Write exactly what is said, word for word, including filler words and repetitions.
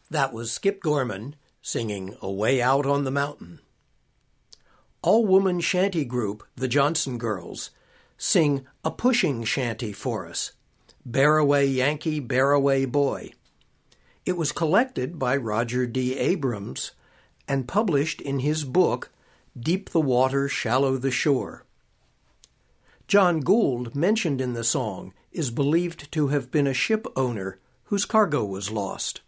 That was Skip Gorman singing Away Out on the Mountain. All-woman shanty group, the Johnson Girls, sing a pushing shanty for us, Bear Away Yankee, Bear Away Boy. It was collected by Roger D. Abrams and published in his book, Deep the Water, Shallow the Shore. John Gould, mentioned in the song, is believed to have been a ship owner whose cargo was lost.